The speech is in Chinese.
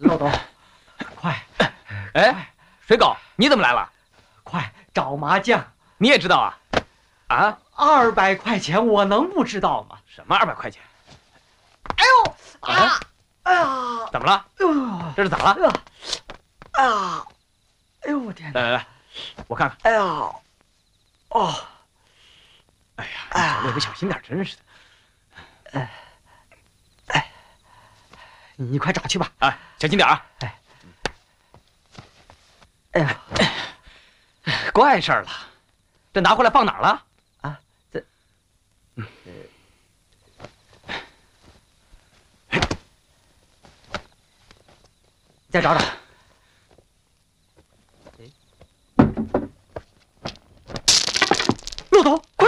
老董，快！ 哎，水狗，你怎么来了？ 快找麻将！ 你也知道啊？啊 ，200块钱，我能不知道吗？ 什么200块钱？ 哎呦啊！哎呀！ 怎么了？ 哎呦， 这是咋了？ 哎呀！哎呦，我天！ 来，我看看。 哎呀！哦！ 哎呀，走路也不小心点，真是的。 你快找去吧。 哎，小心点啊！ 哎呀， 怪事儿了，这拿回来放哪儿了？ 啊，这，再找找。